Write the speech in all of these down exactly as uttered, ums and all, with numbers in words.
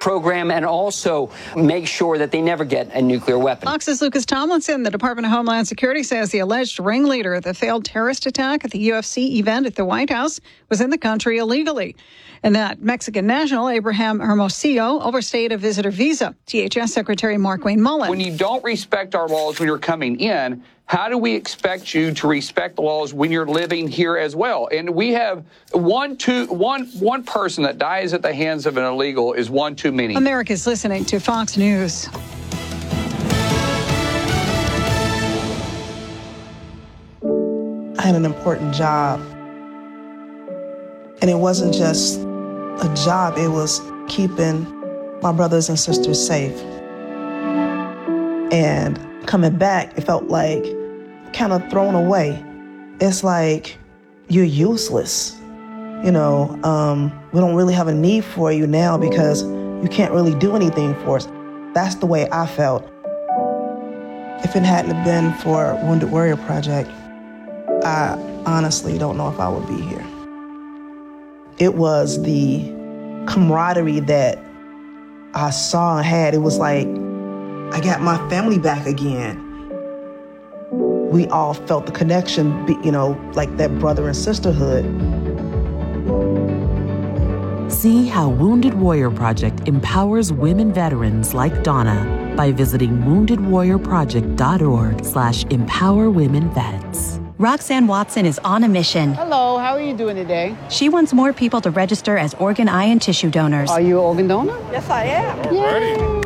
program and also make sure that they never get a nuclear weapon. Fox's Lucas Tomlinson. The Department of Homeland Security says the alleged ringleader of the failed terrorist attack at the U F C event at the White House was in the country illegally, and that Mexican national Abraham Hermosillo overstayed a visitor visa. T H S Secretary Markwayne Mullin. When you don't respect our laws when you're coming in, how do we expect you to respect the laws when you're living here as well? And we have one, two, one, one person that dies at the hands of an illegal is one too many. America's listening to Fox News. I had an important job. And it wasn't just a job, it was keeping my brothers and sisters safe. And coming back, it felt like kind of thrown away. It's like you're useless. You know, um, we don't really have a need for you now because you can't really do anything for us. That's the way I felt. If it hadn't have been for Wounded Warrior Project, I honestly don't know if I would be here. It was the camaraderie that I saw and had. It was like, I got my family back again. We all felt the connection, you know, like that brother and sisterhood. See how Wounded Warrior Project empowers women veterans like Donna by visiting wounded warrior project dot org slash empower women vets. Roxanne Watson is on a mission. Hello, how are you doing today? She wants more people to register as organ, eye, and tissue donors. Are you an organ donor? Yes, I am. Yay.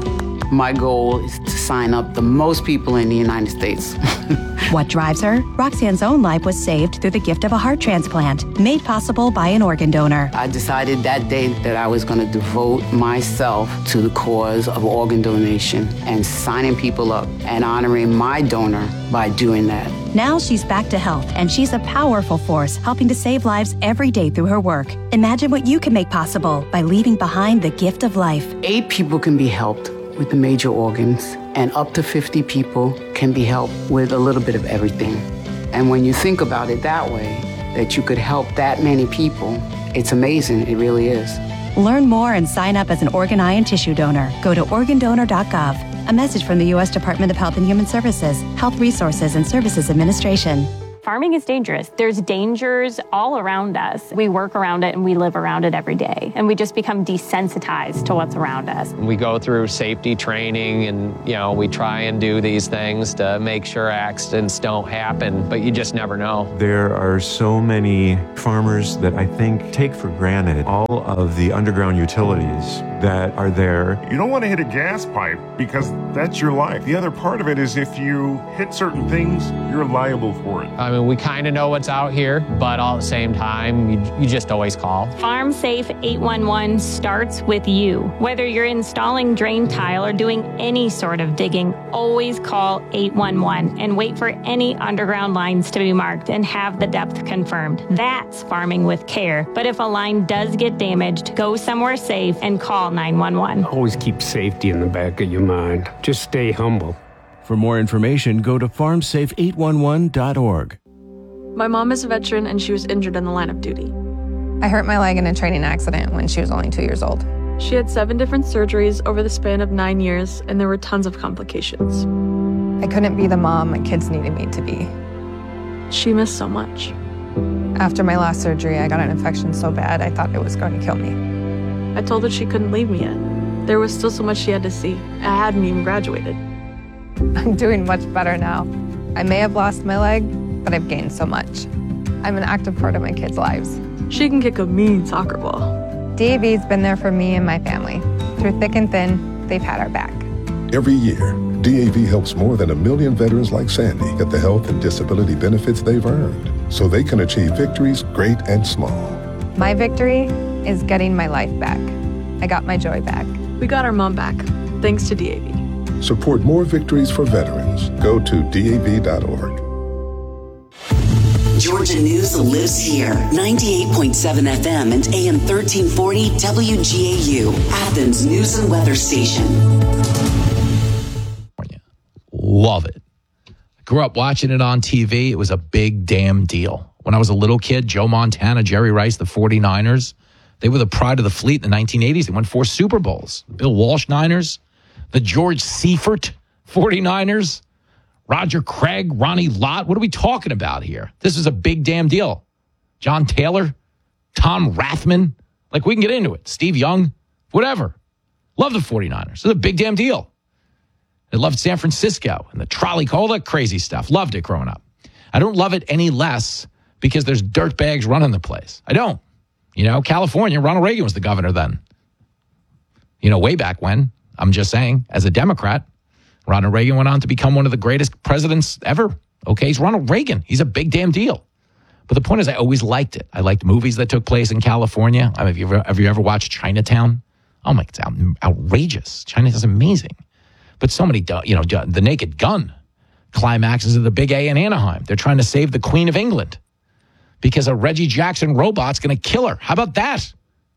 My goal is to sign up the most people in the United States. What drives her? Roxanne's own life was saved through the gift of a heart transplant, made possible by an organ donor. I decided that day that I was going to devote myself to the cause of organ donation and signing people up and honoring my donor by doing that. Now she's back to health, and she's a powerful force helping to save lives every day through her work. Imagine what you can make possible by leaving behind the gift of life. Eight people can be helped with the major organs, and up to fifty people can be helped with a little bit of everything. And when you think about it that way, that you could help that many people, it's amazing. It really is. Learn more and sign up as an organ, eye, and tissue donor. Go to organ donor dot gov. A message from the U S Department of Health and Human Services, Health Resources and Services Administration. Farming is dangerous. There's dangers all around us. We work around it and we live around it every day. And we just become desensitized to what's around us. We go through safety training and, you know, we try and do these things to make sure accidents don't happen, but you just never know. There are so many farmers that I think take for granted all of the underground utilities that are there. You don't want to hit a gas pipe because that's your life. The other part of it is if you hit certain things, you're liable for it. I mean, we kind of know what's out here, but all at the same time, you, you just always call. Farm Safe eight one one starts with you. Whether you're installing drain tile or doing any sort of digging, always call eight one one and wait for any underground lines to be marked and have the depth confirmed. That's farming with care. But if a line does get damaged, go somewhere safe and call nine one one. Always keep safety in the back of your mind. Just stay humble. For more information, go to farm safe eight one one dot org. My mom is a veteran and she was injured in the line of duty. I hurt my leg in a training accident when she was only two years old. She had seven different surgeries over the span of nine years, and there were tons of complications. I couldn't be the mom my kids needed me to be. She missed so much. After my last surgery, I got an infection so bad I thought it was going to kill me. I told her she couldn't leave me yet. There was still so much she had to see. I hadn't even graduated. I'm doing much better now. I may have lost my leg, but I've gained so much. I'm an active part of my kids' lives. She can kick a mean soccer ball. D A V's been there for me and my family. Through thick and thin, they've had our back. Every year, D A V helps more than a million veterans like Sandy get the health and disability benefits they've earned so they can achieve victories great and small. My victory is getting my life back. I got my joy back. We got our mom back, thanks to D A V. Support more victories for veterans. Go to D A V dot org. Georgia News lives here. ninety-eight point seven F M and A M thirteen forty W G A U, Athens News and Weather Station. Love it. Grew up watching it on T V. It was a big damn deal. When I was a little kid, Joe Montana, Jerry Rice, the forty-niners, They were the pride of the fleet in the nineteen eighties. They won four Super Bowls. The Bill Walsh Niners, the George Seifert forty-niners, Roger Craig, Ronnie Lott. What are we talking about here? This is a big damn deal. John Taylor, Tom Rathman. Like, we can get into it. Steve Young, whatever. Love the forty-niners. This is a big damn deal. I loved San Francisco and the trolley, all that crazy stuff. Loved it growing up. I don't love it any less because there's dirtbags running the place. I don't. You know, California, Ronald Reagan was the governor then. You know, way back when. I'm just saying, as a Democrat, Ronald Reagan went on to become one of the greatest presidents ever. Okay, he's Ronald Reagan. He's a big damn deal. But the point is, I always liked it. I liked movies that took place in California. I mean, have you ever, have you ever watched Chinatown? Oh my, it's out, outrageous. Chinatown's amazing. But so many, you know, The Naked Gun climaxes of the Big A in Anaheim. They're trying to save the Queen of England because a Reggie Jackson robot's going to kill her. How about that?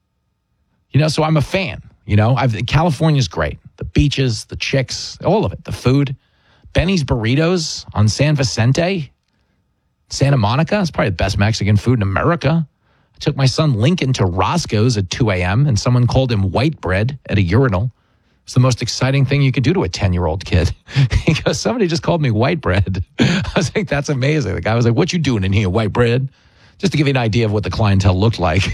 You know, so I'm a fan. You know, I've, California's great. The beaches, the chicks, all of it. The food. Benny's Burritos on San Vicente, Santa Monica. It's probably the best Mexican food in America. I took my son Lincoln to Roscoe's at two a.m. and someone called him white bread at a urinal. It's the most exciting thing you could do to a ten-year-old kid. He goes, somebody just called me white bread. I was like, that's amazing. The guy was like, what you doing in here, white bread? Just to give you an idea of what the clientele looked like.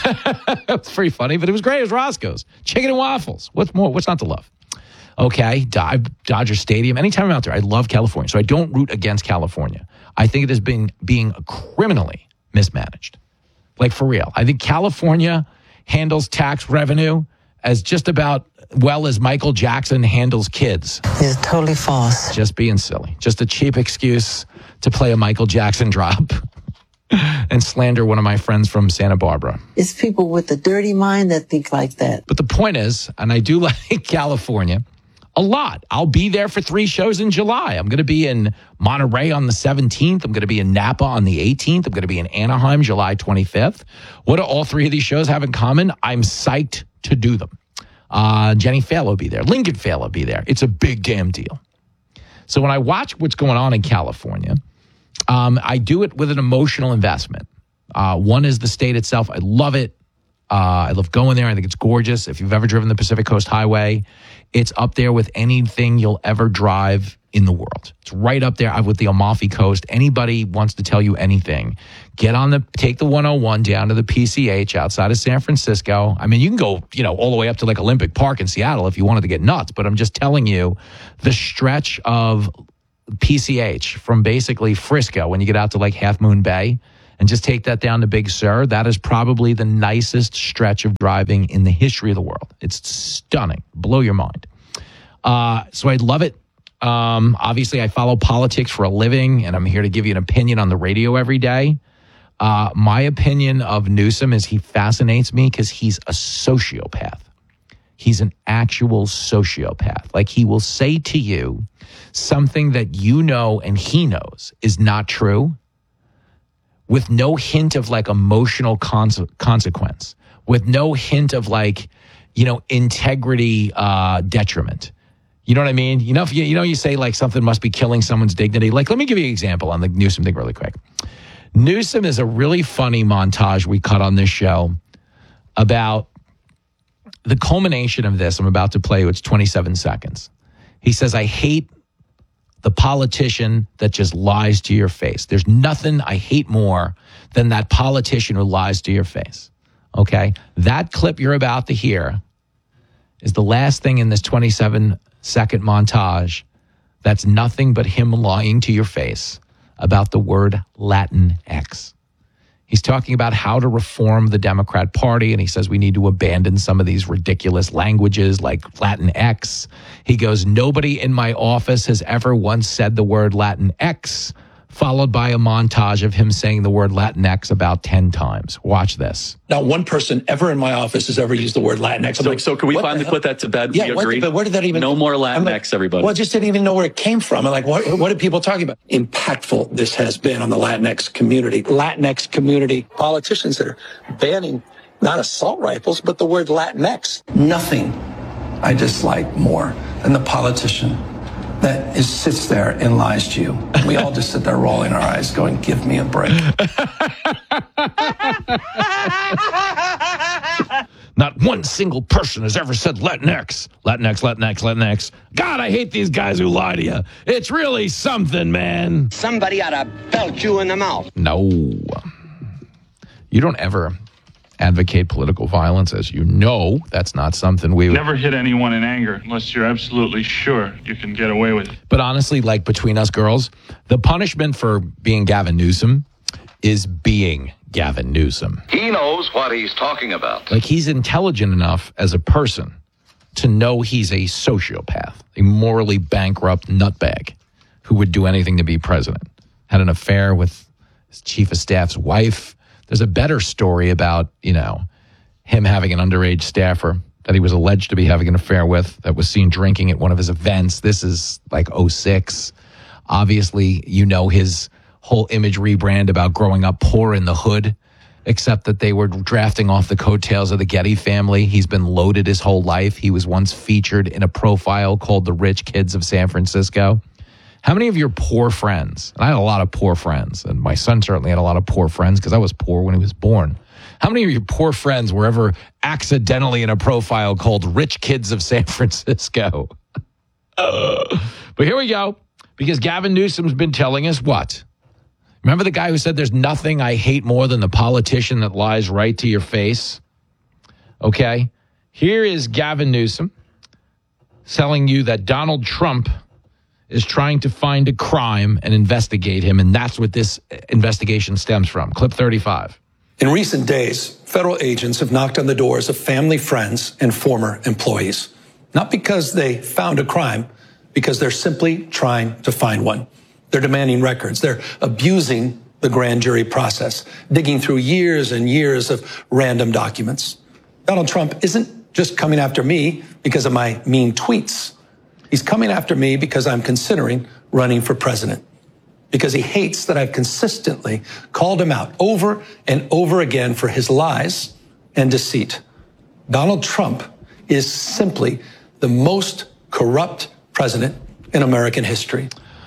It's pretty funny, but it was great. It was Roscoe's. Chicken and waffles. What's more? What's not to love? Okay, Dodger Stadium. Anytime I'm out there, I love California. So I don't root against California. I think it has been being criminally mismanaged. Like, for real. I think California handles tax revenue as just about well as Michael Jackson handles kids. It's totally false. Just being silly. Just a cheap excuse to play a Michael Jackson drop and slander one of my friends from Santa Barbara. It's people with a dirty mind that think like that. But the point is, and I do like California a lot. I'll be there for three shows in July. I'm going to be in Monterey on the seventeenth. I'm going to be in Napa on the eighteenth. I'm going to be in Anaheim July twenty-fifth. What do all three of these shows have in common? I'm psyched to do them. Uh, Jenny Fallon will be there. Lincoln Fallon will be there. It's a big damn deal. So when I watch what's going on in California, um, I do it with an emotional investment. Uh, one is the state itself. I love it. Uh, I love going there. I think it's gorgeous. If you've ever driven the Pacific Coast Highway, it's up there with anything you'll ever drive in the world. It's right up there with the Amalfi Coast. Anybody wants to tell you anything, get on the, take the one oh one down to the P C H outside of San Francisco. I mean, you can go, you know, all the way up to like Olympic Park in Seattle if you wanted to get nuts. But I'm just telling you, the stretch of P C H from basically Frisco when you get out to like Half Moon Bay and just take that down to Big Sur, that is probably the nicest stretch of driving in the history of the world. It's stunning. Blow your mind. Uh, so I love it. Um, obviously, I follow politics for a living, and I'm here to give you an opinion on the radio every day. Uh, my opinion of Newsom is he fascinates me because he's a sociopath. He's an actual sociopath. Like, he will say to you something that you know and he knows is not true with no hint of, like, emotional cons- consequence, with no hint of, like, you know, integrity uh, detriment. You know what I mean? You know, if you, you know, you say like something must be killing someone's dignity. Like, let me give you an example on the Newsom thing really quick. Newsom is a really funny montage we cut on this show about the culmination of this. I'm about to play you. It's twenty-seven seconds. He says, I hate the politician that just lies to your face. There's nothing I hate more than that politician who lies to your face. Okay? That clip you're about to hear is the last thing in this twenty-seven second montage that's nothing but him lying to your face about the word Latinx. He's talking about how to reform the Democrat Party, and he says we need to abandon some of these ridiculous languages like Latinx. He goes, nobody in my office has ever once said the word Latinx, followed by a montage of him saying the word Latinx about ten times. Watch this. Not one person ever in my office has ever used the word Latinx. So, like, so can we finally put that to bed? Yeah, we what, agree? but where did that even... No more Latinx, like, everybody. Well, I just didn't even know where it came from. And like, what, what are people talking about? Impactful this has been on the Latinx community. Latinx community politicians that are banning not assault rifles, but the word Latinx. Nothing I dislike more than the politician that is, sits there and lies to you. We all just sit there rolling our eyes going, give me a break. one single person has ever said Latinx. Latinx, Latinx, Latinx. God, I hate these guys who lie to you. It's really something, man. Somebody ought to belt you in the mouth. No. You don't ever advocate political violence, as you know. That's not something we would... Never hit anyone in anger unless you're absolutely sure you can get away with it. But honestly, like between us girls, the punishment for being Gavin Newsom is being Gavin Newsom. He knows what he's talking about. Like, he's intelligent enough as a person to know he's a sociopath, a morally bankrupt nutbag who would do anything to be president. Had an affair with his chief of staff's wife. There's a better story about, you know, him having an underage staffer that he was alleged to be having an affair with that was seen drinking at one of his events. This is like oh six. Obviously, you know, his whole image rebrand about growing up poor in the hood, except that they were drafting off the coattails of the Getty family. He's been loaded his whole life. He was once featured in a profile called The Rich Kids of San Francisco. How many of your poor friends, and I had a lot of poor friends, and my son certainly had a lot of poor friends because I was poor when he was born. How many of your poor friends were ever accidentally in a profile called Rich Kids of San Francisco? uh, but here we go, because Gavin Newsom's been telling us what? Remember the guy who said there's nothing I hate more than the politician that lies right to your face? Okay, here is Gavin Newsom telling you that Donald Trump is trying to find a crime and investigate him, and that's what this investigation stems from. Clip thirty-five. In recent days, federal agents have knocked on the doors of family, friends, and former employees. Not because they found a crime, because they're simply trying to find one. They're demanding records. They're abusing the grand jury process, digging through years and years of random documents. Donald Trump isn't just coming after me because of my mean tweets. He's coming after me because I'm considering running for president, because he hates that I've consistently called him out over and over again for his lies and deceit. Donald Trump is simply the most corrupt president in American history.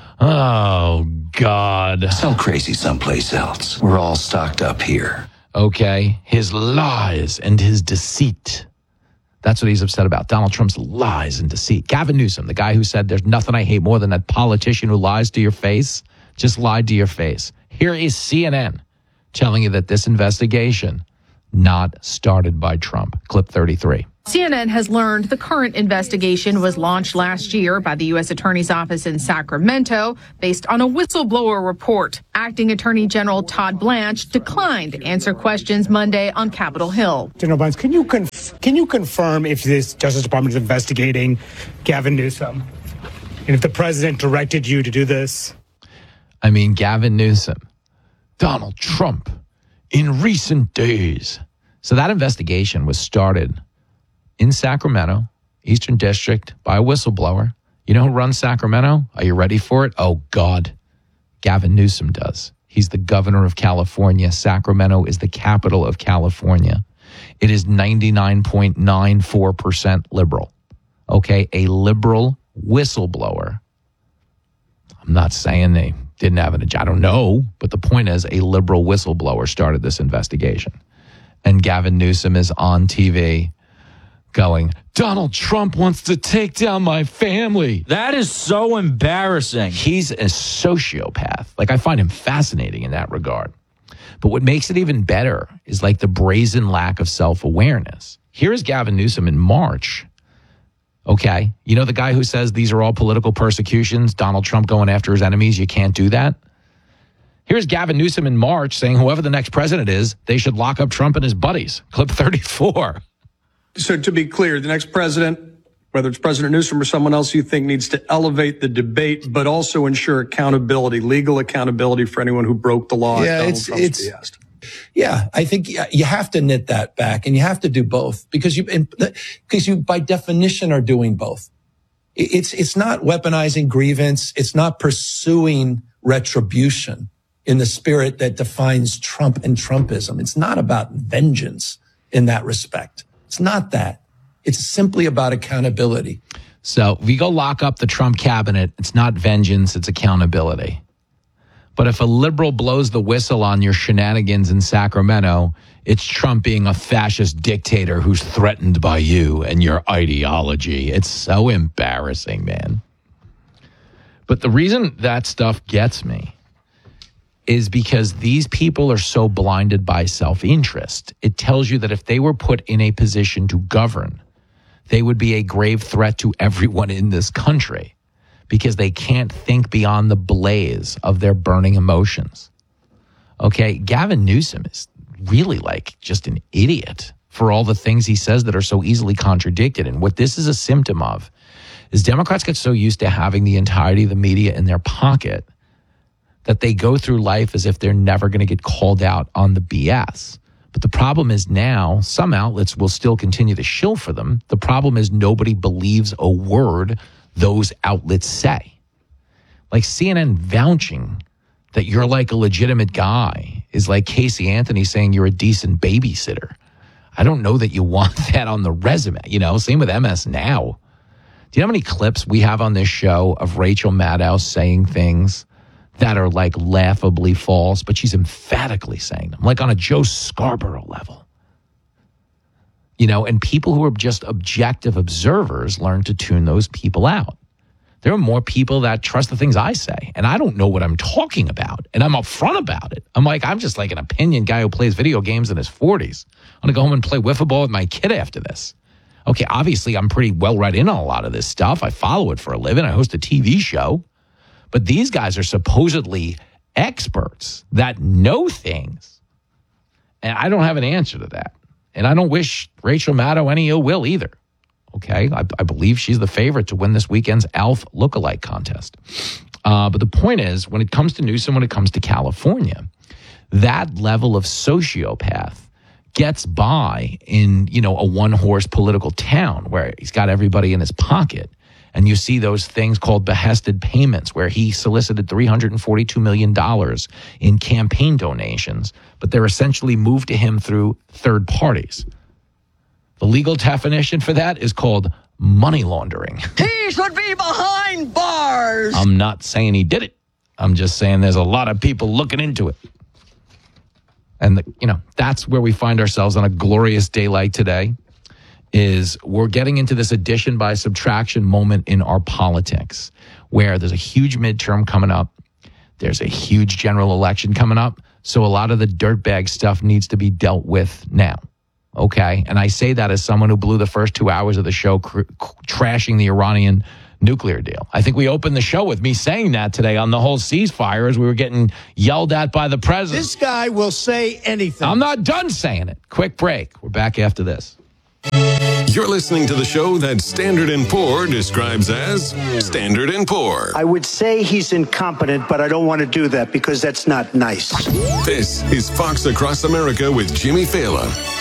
Oh, God. Sell crazy someplace else. We're all stocked up here. Okay. His lies and his deceit. That's what he's upset about. Donald Trump's lies and deceit. Gavin Newsom, the guy who said there's nothing I hate more than that politician who lies to your face, just lied to your face. Here is C N N telling you that this investigation not started by Trump. Clip thirty-three. C N N has learned the current investigation was launched last year by the U S Attorney's Office in Sacramento based on a whistleblower report. Acting Attorney General Todd Blanche declined to answer questions Monday on Capitol Hill. General Blanche, can you conf- can you confirm if this Justice Department is investigating Gavin Newsom and if the president directed you to do this? I mean, Gavin Newsom, Donald Trump, in recent days. So that investigation was started in Sacramento, Eastern District, by a whistleblower. You know who runs Sacramento? Are you ready for it? Oh, God. Gavin Newsom does. He's the governor of California. Sacramento is the capital of California. It is ninety-nine point nine four percent liberal. Okay, a liberal whistleblower. I'm not saying they didn't have an agenda. I don't know, but the point is a liberal whistleblower started this investigation. And Gavin Newsom is on T V going, Donald Trump wants to take down my family. That is so embarrassing. He's a sociopath. Like, I find him fascinating in that regard. But what makes it even better is like the brazen lack of self-awareness. Here is Gavin Newsom in March. Okay. You know the guy who says these are all political persecutions, Donald Trump going after his enemies, you can't do that? Here's Gavin Newsom in March saying whoever the next president is, they should lock up Trump and his buddies. Clip thirty-four. So to be clear, the next president, whether it's President Newsom or someone else you think needs to elevate the debate, but also ensure accountability, legal accountability for anyone who broke the law. Yeah, it's, it's, yeah, I think you have to knit that back and you have to do both because you, because you by definition are doing both. It's, it's not weaponizing grievance. It's not pursuing retribution in the spirit that defines Trump and Trumpism. It's not about vengeance in that respect. It's not that. It's simply about accountability. So if we go lock up the Trump cabinet, it's not vengeance, it's accountability. But if a liberal blows the whistle on your shenanigans in Sacramento, it's Trump being a fascist dictator who's threatened by you and your ideology. It's so embarrassing, man. But the reason that stuff gets me is because these people are so blinded by self-interest. It tells you that if they were put in a position to govern, they would be a grave threat to everyone in this country because they can't think beyond the blaze of their burning emotions. Okay, Gavin Newsom is really like just an idiot for all the things he says that are so easily contradicted. And what this is a symptom of is Democrats get so used to having the entirety of the media in their pocket that they go through life as if they're never going to get called out on the B S. But the problem is now some outlets will still continue to shill for them. The problem is nobody believes a word those outlets say. Like C N N vouching that you're like a legitimate guy is like Casey Anthony saying you're a decent babysitter. I don't know that you want that on the resume, you know, same with M S Now. Do you know how many clips we have on this show of Rachel Maddow saying things that are like laughably false, but she's emphatically saying them, like on a Joe Scarborough level. You know, and people who are just objective observers learn to tune those people out. There are more people that trust the things I say, and I don't know what I'm talking about, and I'm upfront about it. I'm like, I'm just like an opinion guy who plays video games in his forties. I'm going to go home and play wiffle ball with my kid after this. Okay, obviously, I'm pretty well read in on a lot of this stuff. I follow it for a living. I host a T V show. But these guys are supposedly experts that know things. And I don't have an answer to that. And I don't wish Rachel Maddow any ill will either. Okay, I, I believe she's the favorite to win this weekend's ALF lookalike contest. Uh, but the point is, when it comes to Newsom, when it comes to California, that level of sociopath gets by in, you know, a one-horse political town where he's got everybody in his pocket. And you see those things called behested payments where he solicited three hundred forty-two million dollars in campaign donations, but they're essentially moved to him through third parties. The legal definition for that is called money laundering. He should be behind bars. I'm not saying he did it. I'm just saying there's a lot of people looking into it. And, the, you know, that's where we find ourselves on a glorious day like today. Is we're getting into this addition by subtraction moment in our politics where there's a huge midterm coming up. There's a huge general election coming up. So a lot of the dirtbag stuff needs to be dealt with now. Okay. And I say that as someone who blew the first two hours of the show cr- trashing the Iranian nuclear deal. I think we opened the show with me saying that today on the whole ceasefire as we were getting yelled at by the president. This guy will say anything. I'm not done saying it. Quick break. We're back after this. You're listening to the show that Standard and Poor describes as Standard and Poor. I would say he's incompetent, but I don't want to do that because that's not nice. This is Fox Across America with Jimmy Fallon.